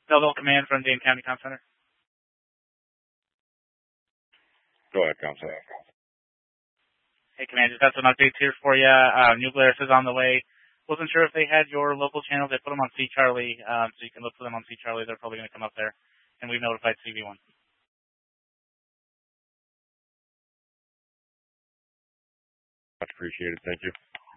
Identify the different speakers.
Speaker 1: Belleville Command from Dane County Comm Center.
Speaker 2: Go ahead, Comm Center.
Speaker 1: Hey, Command, just got some updates here for you. New Glarus is on the way. Wasn't sure if they had your local channels. They put them on C Charlie, so you can look for them on C Charlie. They're probably going to come up there, and we've notified CV1.
Speaker 2: Much appreciated. Thank you.